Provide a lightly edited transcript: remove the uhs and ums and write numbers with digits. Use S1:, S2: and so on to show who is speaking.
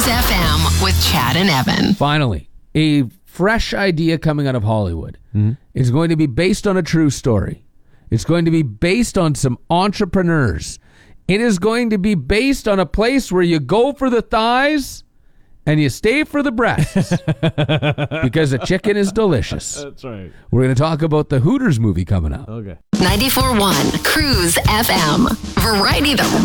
S1: FM with Chad and Evan.
S2: Finally, a fresh idea coming out of Hollywood. It's going to be based on a true story. It's going to be based on some entrepreneurs. It is going to be based on a place where you go for the thighs and you stay for the breasts because the chicken is delicious.
S3: That's right.
S2: We're going to talk about the Hooters movie coming up.
S3: Okay.
S1: 94.1 Cruise FM. Variety the